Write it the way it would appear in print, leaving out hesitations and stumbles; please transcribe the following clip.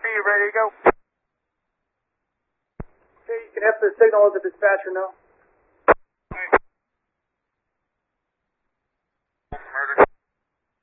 you ready to go? Okay, you can have the signal of the dispatcher now.